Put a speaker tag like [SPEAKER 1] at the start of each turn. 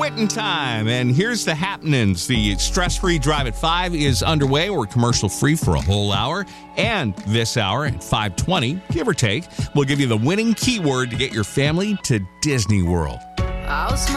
[SPEAKER 1] quitting time. And here's the happenings. The Stress-Free Drive at 5 is underway. We're commercial-free for a whole hour. And this hour at 5:20, give or take, we'll give you the winning keyword to get your family to Disney World.